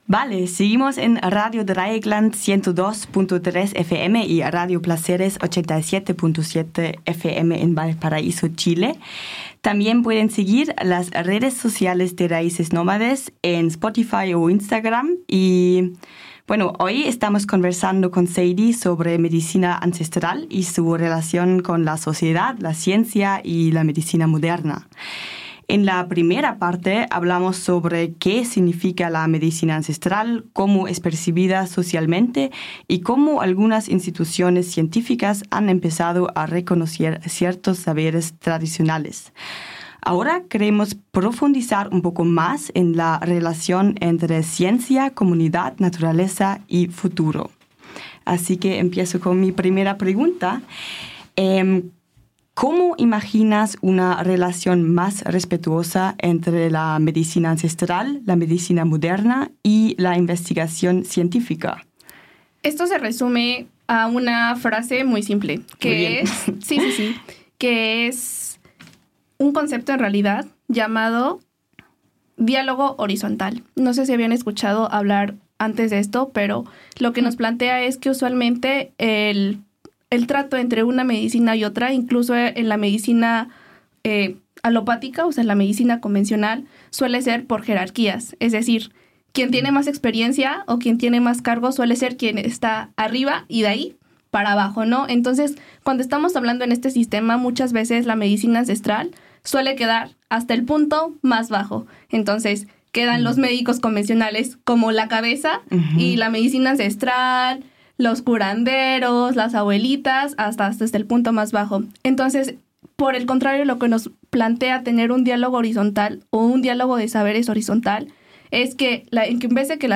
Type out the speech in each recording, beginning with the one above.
Vale, seguimos en Radio Dreieckland 102.3 FM y Radio Placeres 87.7 FM en Valparaíso, Chile. También pueden seguir las redes sociales de Raíces Nómades en Spotify o Instagram. Y bueno, hoy estamos conversando con Sadie sobre medicina ancestral y su relación con la sociedad, la ciencia y la medicina moderna. En la primera parte hablamos sobre qué significa la medicina ancestral, cómo es percibida socialmente y cómo algunas instituciones científicas han empezado a reconocer ciertos saberes tradicionales. Ahora queremos profundizar un poco más en la relación entre ciencia, comunidad, naturaleza y futuro. Así que empiezo con mi primera pregunta. ¿Cómo imaginas una relación más respetuosa entre la medicina ancestral, la medicina moderna y la investigación científica? Esto se resume a una frase muy simple, que es un concepto en realidad llamado diálogo horizontal. No sé si habían escuchado hablar antes de esto, pero lo que nos plantea es que usualmente el trato entre una medicina y otra, incluso en la medicina alopática, o sea, en la medicina convencional, suele ser por jerarquías. Es decir, quien tiene más experiencia o quien tiene más cargo suele ser quien está arriba y de ahí para abajo, ¿no? Entonces, cuando estamos hablando en este sistema, muchas veces la medicina ancestral suele quedar hasta el punto más bajo. Entonces, quedan los médicos convencionales como la cabeza y la medicina ancestral, los curanderos, las abuelitas, hasta el punto más bajo. Entonces, por el contrario, lo que nos plantea tener un diálogo horizontal o un diálogo de saberes horizontal es que en vez de que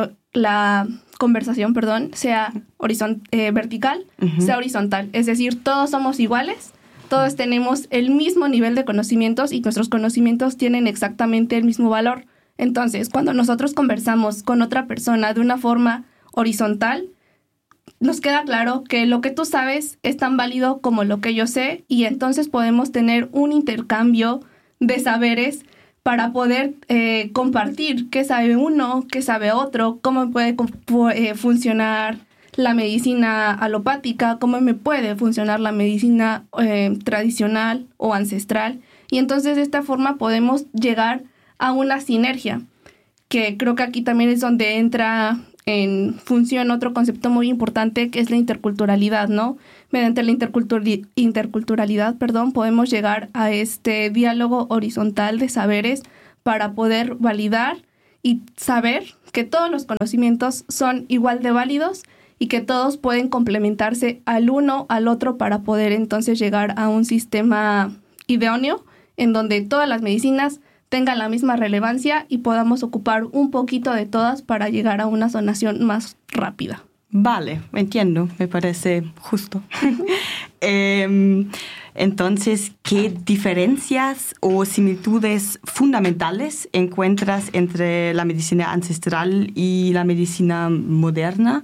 la conversación, sea vertical, sea horizontal. Es decir, todos somos iguales, todos tenemos el mismo nivel de conocimientos y nuestros conocimientos tienen exactamente el mismo valor. Entonces, cuando nosotros conversamos con otra persona de una forma horizontal, nos queda claro que lo que tú sabes es tan válido como lo que yo sé y entonces podemos tener un intercambio de saberes para poder compartir qué sabe uno, qué sabe otro, cómo puede funcionar la medicina alopática, cómo me puede funcionar la medicina tradicional o ancestral. Y entonces de esta forma podemos llegar a una sinergia, que creo que aquí también es donde entra en función otro concepto muy importante que es la interculturalidad, ¿no? Mediante la interculturalidad, podemos llegar a este diálogo horizontal de saberes para poder validar y saber que todos los conocimientos son igual de válidos y que todos pueden complementarse al uno al otro para poder entonces llegar a un sistema idóneo en donde todas las medicinas tengan la misma relevancia y podamos ocupar un poquito de todas para llegar a una sanación más rápida. Vale, entiendo, me parece justo. Entonces, ¿qué diferencias o similitudes fundamentales encuentras entre la medicina ancestral y la medicina moderna?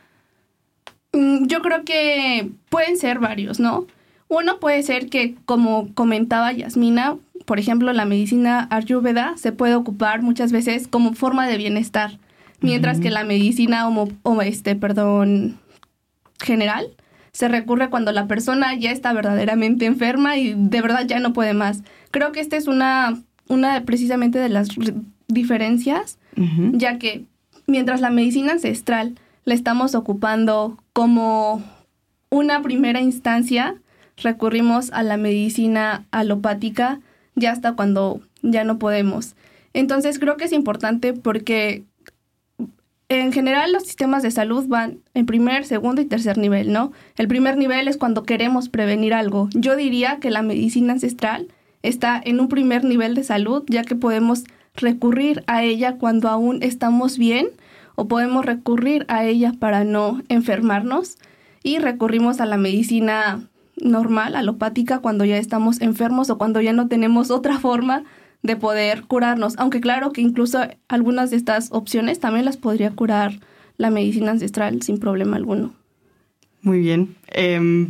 Yo creo que pueden ser varios, ¿no? Uno puede ser que, como comentaba Yasmina, por ejemplo, la medicina ayurveda se puede ocupar muchas veces como forma de bienestar, mientras que la medicina general se recurre cuando la persona ya está verdaderamente enferma y de verdad ya no puede más. Creo que esta es una precisamente de las diferencias, ya que mientras la medicina ancestral la estamos ocupando como una primera instancia, recurrimos a la medicina alopática ya hasta cuando ya no podemos. Entonces creo que es importante porque en general los sistemas de salud van en primer, segundo y tercer nivel, ¿no? El primer nivel es cuando queremos prevenir algo. Yo diría que la medicina ancestral está en un primer nivel de salud, ya que podemos recurrir a ella cuando aún estamos bien o podemos recurrir a ella para no enfermarnos y recurrimos a la medicina normal, alopática, cuando ya estamos enfermos o cuando ya no tenemos otra forma de poder curarnos. Aunque claro que incluso algunas de estas opciones también las podría curar la medicina ancestral sin problema alguno. Muy bien.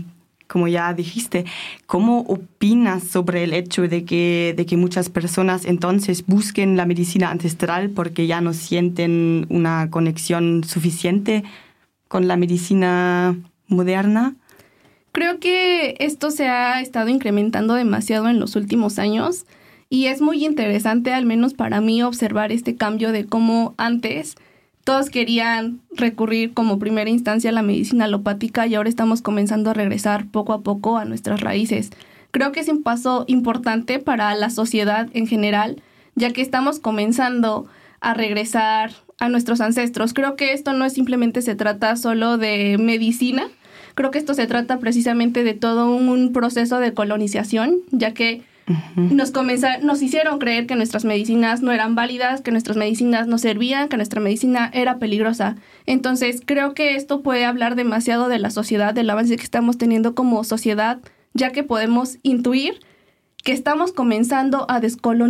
como ya dijiste, ¿cómo opinas sobre el hecho de que muchas personas entonces busquen la medicina ancestral porque ya no sienten una conexión suficiente con la medicina moderna? Creo que esto se ha estado incrementando demasiado en los últimos años y es muy interesante, al menos para mí, observar este cambio de cómo antes todos querían recurrir como primera instancia a la medicina alopática y ahora estamos comenzando a regresar poco a poco a nuestras raíces. Creo que es un paso importante para la sociedad en general, ya que estamos comenzando a regresar a nuestros ancestros. Creo que esto no es simplemente se trata solo de medicina, creo que esto se trata precisamente de todo un proceso de colonización, ya que nos hicieron creer que nuestras medicinas no eran válidas, que nuestras medicinas no servían, que nuestra medicina era peligrosa. Entonces, creo que esto puede hablar demasiado de la sociedad, del avance que estamos teniendo como sociedad, ya que podemos intuir que estamos comenzando a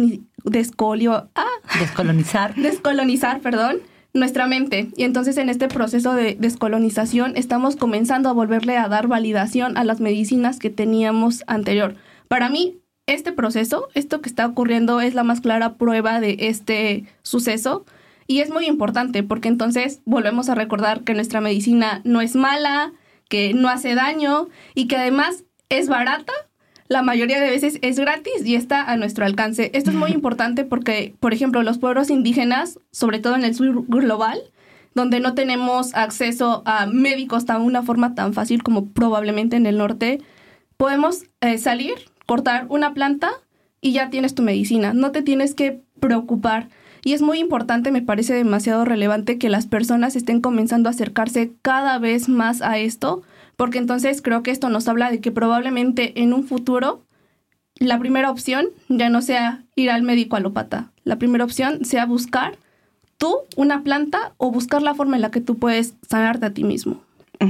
descolonizar, nuestra mente. Y entonces en este proceso de descolonización estamos comenzando a volverle a dar validación a las medicinas que teníamos anterior. Para mí, este proceso, esto que está ocurriendo es la más clara prueba de este suceso y es muy importante porque entonces volvemos a recordar que nuestra medicina no es mala, que no hace daño y que además es barata. La mayoría de veces es gratis y está a nuestro alcance. Esto es muy importante porque, por ejemplo, los pueblos indígenas, sobre todo en el sur global, donde no tenemos acceso a médicos de una forma tan fácil como probablemente en el norte, podemos salir, cortar una planta y ya tienes tu medicina. No te tienes que preocupar. Y es muy importante, me parece demasiado relevante que las personas estén comenzando a acercarse cada vez más a esto, porque entonces creo que esto nos habla de que probablemente en un futuro la primera opción ya no sea ir al médico alópata. La primera opción sea buscar tú una planta o buscar la forma en la que tú puedes sanarte a ti mismo.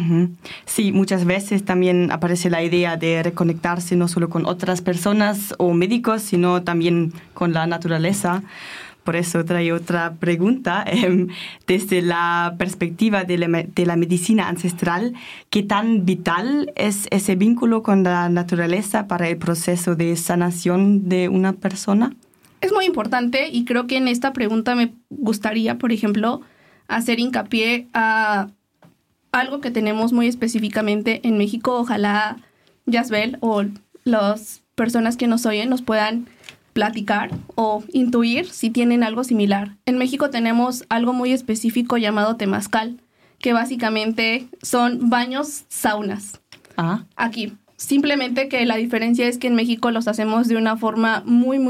Sí, muchas veces también aparece la idea de reconectarse no solo con otras personas o médicos, sino también con la naturaleza. Por eso traigo otra pregunta. Desde la perspectiva de la medicina ancestral, ¿qué tan vital es ese vínculo con la naturaleza para el proceso de sanación de una persona? Es muy importante y creo que en esta pregunta me gustaría, por ejemplo, hacer hincapié a algo que tenemos muy específicamente en México. Ojalá Yasbel o las personas que nos oyen nos puedan platicar o intuir si tienen algo similar. En México tenemos algo muy específico llamado temazcal, que básicamente son baños saunas. Aquí. Simplemente que la diferencia es que en México los hacemos de una forma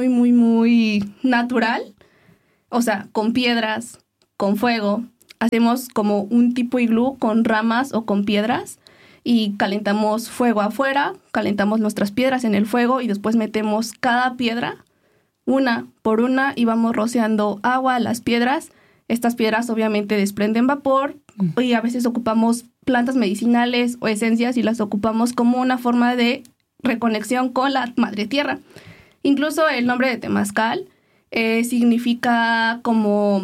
muy natural. O sea, con piedras, con fuego. Hacemos como un tipo iglú con ramas o con piedras y calentamos fuego afuera, calentamos nuestras piedras en el fuego y después metemos cada piedra una por una y vamos rociando agua a las piedras. Estas piedras obviamente desprenden vapor y a veces ocupamos plantas medicinales o esencias y las ocupamos como una forma de reconexión con la madre tierra. Incluso el nombre de temazcal significa como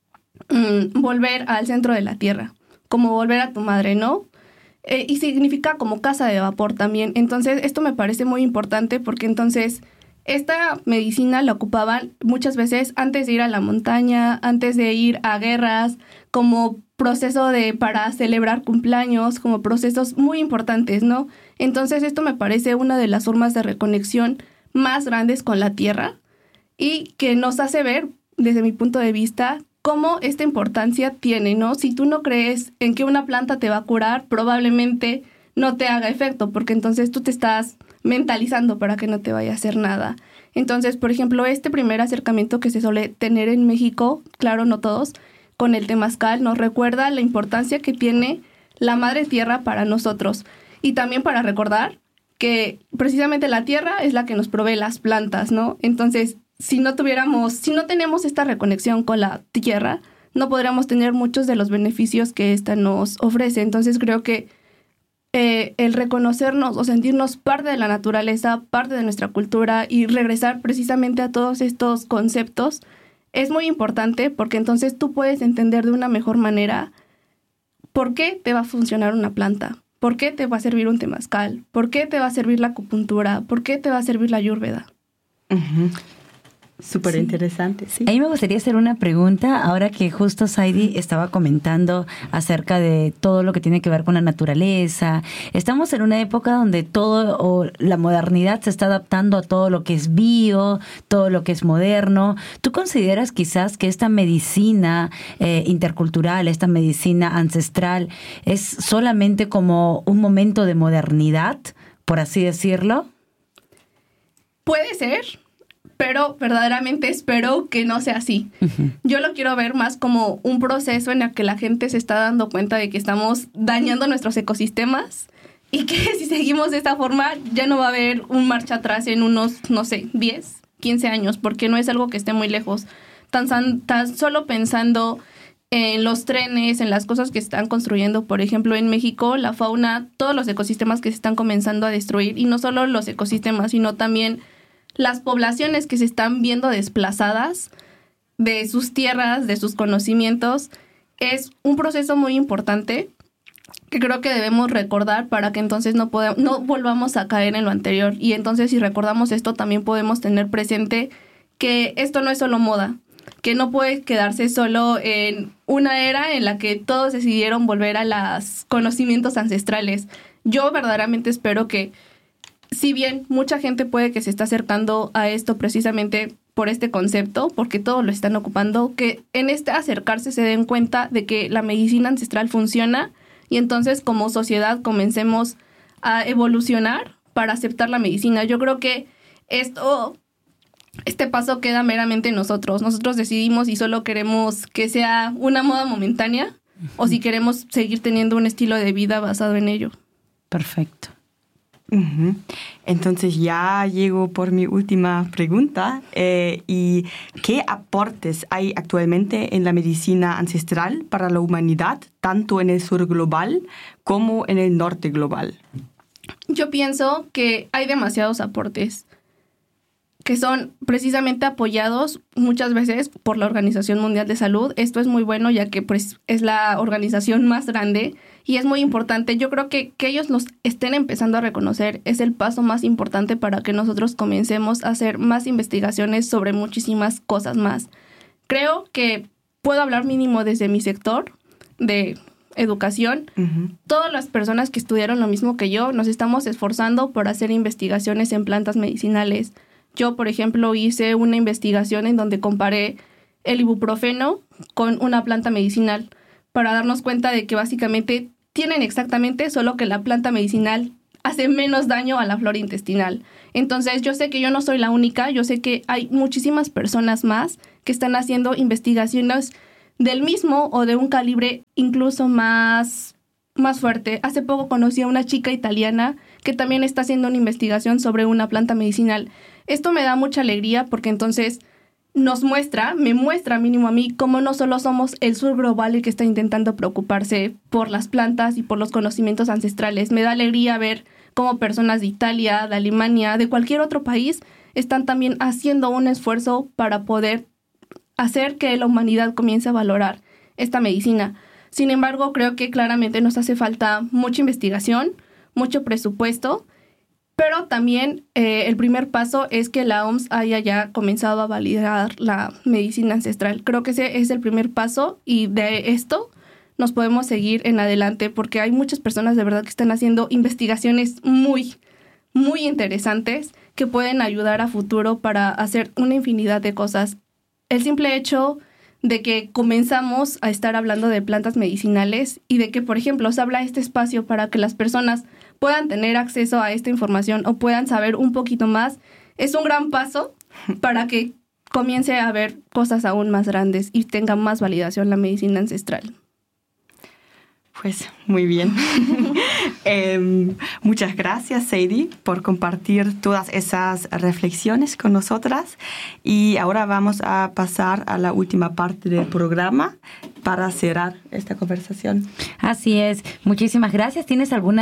volver al centro de la tierra, como volver a tu madre, ¿no? Y significa como casa de vapor también. Entonces, esto me parece muy importante porque entonces esta medicina la ocupaban muchas veces antes de ir a la montaña, antes de ir a guerras, como proceso para celebrar cumpleaños, como procesos muy importantes, ¿no? Entonces, esto me parece una de las formas de reconexión más grandes con la tierra y que nos hace ver, desde mi punto de vista, cómo esta importancia tiene, ¿no? Si tú no crees en que una planta te va a curar, probablemente no te haga efecto, porque entonces tú te estás mentalizando para que no te vaya a hacer nada. Entonces, por ejemplo, este primer acercamiento que se suele tener en México, claro, no todos, con el temazcal, nos recuerda la importancia que tiene la madre tierra para nosotros. Y también para recordar que precisamente la tierra es la que nos provee las plantas, ¿no? Entonces, si no tenemos esta reconexión con la tierra, no podríamos tener muchos de los beneficios que esta nos ofrece. Entonces creo que el reconocernos o sentirnos parte de la naturaleza, parte de nuestra cultura y regresar precisamente a todos estos conceptos es muy importante porque entonces tú puedes entender de una mejor manera por qué te va a funcionar una planta, ¿por qué te va a servir un temazcal? ¿Por qué te va a servir la acupuntura? ¿Por qué te va a servir la ayurveda? Uh-huh. Súper interesante, sí. A mí me gustaría hacer una pregunta, ahora que justo Saidi estaba comentando acerca de todo lo que tiene que ver con la naturaleza. Estamos en una época donde todo, o la modernidad se está adaptando a todo lo que es bio, todo lo que es moderno. ¿Tú consideras quizás que esta medicina intercultural, esta medicina ancestral, es solamente como un momento de modernidad, por así decirlo? Puede ser, pero verdaderamente espero que no sea así. Uh-huh. Yo lo quiero ver más como un proceso en el que la gente se está dando cuenta de que estamos dañando nuestros ecosistemas y que si seguimos de esta forma ya no va a haber un marcha atrás en unos, 10, 15 años, porque no es algo que esté muy lejos. Tan solo pensando en los trenes, en las cosas que están construyendo, por ejemplo, en México, la fauna, todos los ecosistemas que se están comenzando a destruir, y no solo los ecosistemas, sino también las poblaciones que se están viendo desplazadas de sus tierras, de sus conocimientos, es un proceso muy importante que creo que debemos recordar para que entonces no volvamos a caer en lo anterior. Y entonces, si recordamos esto, también podemos tener presente que esto no es solo moda, que no puede quedarse solo en una era en la que todos decidieron volver a los conocimientos ancestrales. Yo verdaderamente espero que, si bien mucha gente puede que se está acercando a esto precisamente por este concepto, porque todos lo están ocupando, que en este acercarse se den cuenta de que la medicina ancestral funciona y entonces como sociedad comencemos a evolucionar para aceptar la medicina. Yo creo que este paso queda meramente en nosotros. Nosotros decidimos si solo queremos que sea una moda momentánea o si queremos seguir teniendo un estilo de vida basado en ello. Perfecto. Uh-huh. Entonces ya llego por mi última pregunta. ¿Y qué aportes hay actualmente en la medicina ancestral para la humanidad, tanto en el sur global como en el norte global? Yo pienso que hay demasiados aportes que son precisamente apoyados muchas veces por la Organización Mundial de Salud. Esto es muy bueno, ya que pues, es la organización más grande y es muy importante. Yo creo que ellos nos estén empezando a reconocer es el paso más importante para que nosotros comencemos a hacer más investigaciones sobre muchísimas cosas más. Creo que puedo hablar mínimo desde mi sector de educación. Uh-huh. Todas las personas que estudiaron lo mismo que yo nos estamos esforzando por hacer investigaciones en plantas medicinales. Yo, por ejemplo, hice una investigación en donde comparé el ibuprofeno con una planta medicinal para darnos cuenta de que básicamente tienen exactamente, solo que la planta medicinal hace menos daño a la flora intestinal. Entonces, yo sé que yo no soy la única, yo sé que hay muchísimas personas más que están haciendo investigaciones del mismo o de un calibre incluso más fuerte. Hace poco conocí a una chica italiana que también está haciendo una investigación sobre una planta medicinal. Esto me da mucha alegría porque entonces me muestra mínimo a mí cómo no solo somos el sur global el que está intentando preocuparse por las plantas y por los conocimientos ancestrales. Me da alegría ver cómo personas de Italia, de Alemania, de cualquier otro país están también haciendo un esfuerzo para poder hacer que la humanidad comience a valorar esta medicina. Sin embargo, creo que claramente nos hace falta mucha investigación, mucho presupuesto. Pero también el primer paso es que la OMS haya ya comenzado a validar la medicina ancestral. Creo que ese es el primer paso y de esto nos podemos seguir en adelante porque hay muchas personas de verdad que están haciendo investigaciones muy, muy interesantes que pueden ayudar a futuro para hacer una infinidad de cosas. El simple hecho de que comenzamos a estar hablando de plantas medicinales y de que, por ejemplo, se habla este espacio para que las personas puedan tener acceso a esta información o puedan saber un poquito más, es un gran paso para que comience a haber cosas aún más grandes y tenga más validación la medicina ancestral. Pues muy bien. Muchas gracias, Saidi, por compartir todas esas reflexiones con nosotras. Y ahora vamos a pasar a la última parte del programa para cerrar esta conversación. Así es. Muchísimas gracias. ¿Tienes algún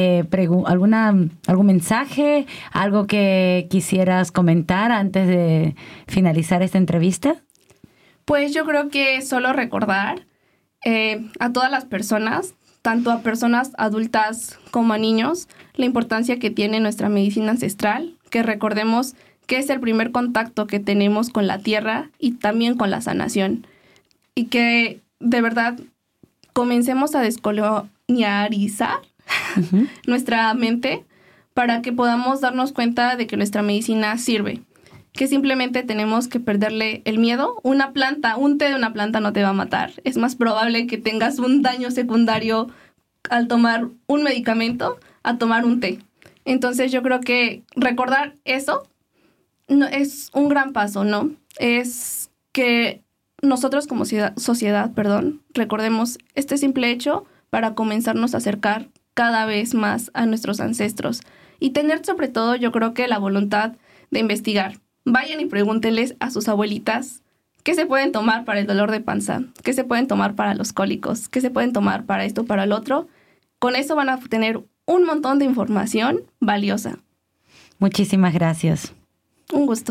mensaje, algo que quisieras comentar antes de finalizar esta entrevista? Pues yo creo que solo recordar a todas las personas, tanto a personas adultas como a niños la importancia que tiene nuestra medicina ancestral, que recordemos que es el primer contacto que tenemos con la tierra y también con la sanación. Y que de verdad comencemos a descolonializar nuestra mente para que podamos darnos cuenta de que nuestra medicina sirve. Que simplemente tenemos que perderle el miedo. Una planta, un té de una planta no te va a matar. Es más probable que tengas un daño secundario al tomar un medicamento a tomar un té. Entonces yo creo que recordar eso no, es un gran paso, ¿no? Es que nosotros como sociedad, recordemos este simple hecho para comenzarnos a acercar cada vez más a nuestros ancestros y tener sobre todo, yo creo que la voluntad de investigar. Vayan y pregúntenles a sus abuelitas qué se pueden tomar para el dolor de panza, qué se pueden tomar para los cólicos, qué se pueden tomar para esto, para el otro. Con eso van a tener un montón de información valiosa. Muchísimas gracias. Un gusto.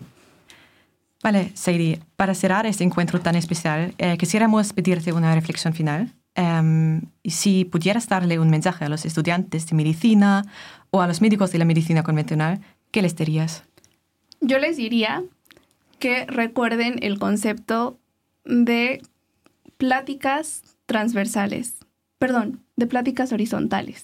Vale, Sadie, para cerrar este encuentro tan especial, quisiéramos pedirte una reflexión final. Y si pudieras darle un mensaje a los estudiantes de medicina o a los médicos de la medicina convencional, ¿qué les dirías? Yo les diría que recuerden el concepto de pláticas transversales, de pláticas horizontales.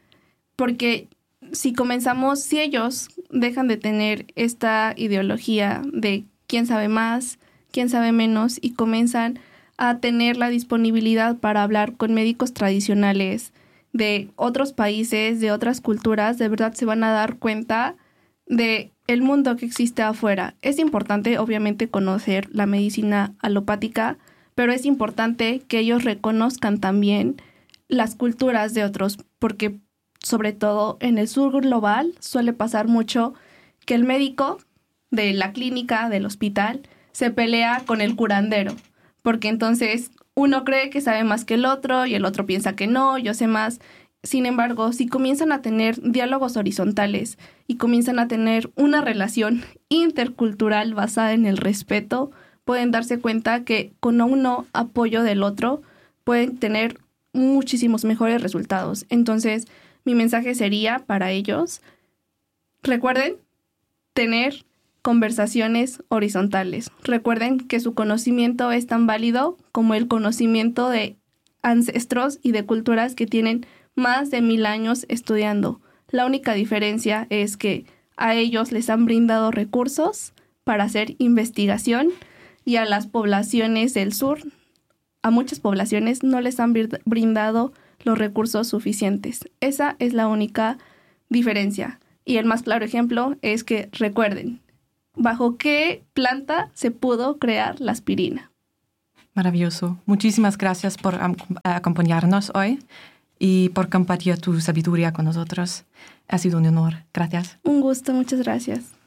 Porque si ellos dejan de tener esta ideología de quién sabe más, quién sabe menos, y comienzan a tener la disponibilidad para hablar con médicos tradicionales de otros países, de otras culturas, de verdad se van a dar cuenta de el mundo que existe afuera. Es importante, obviamente, conocer la medicina alopática, pero es importante que ellos reconozcan también las culturas de otros, porque sobre todo en el sur global suele pasar mucho que el médico de la clínica, del hospital, se pelea con el curandero, porque entonces uno cree que sabe más que el otro y el otro piensa que no, yo sé más. Sin embargo, si comienzan a tener diálogos horizontales y comienzan a tener una relación intercultural basada en el respeto, pueden darse cuenta que con uno apoyo del otro pueden tener muchísimos mejores resultados. Entonces, mi mensaje sería para ellos, recuerden tener conversaciones horizontales. Recuerden que su conocimiento es tan válido como el conocimiento de ancestros y de culturas que tienen más de 1000 años estudiando. La única diferencia es que a ellos les han brindado recursos para hacer investigación y a las poblaciones del sur, a muchas poblaciones no les han brindado los recursos suficientes. Esa es la única diferencia. Y el más claro ejemplo es que recuerden, ¿bajo qué planta se pudo crear la aspirina? Maravilloso. Muchísimas gracias por acompañarnos hoy y por compartir tu sabiduría con nosotros. Ha sido un honor. Gracias. Un gusto, muchas gracias.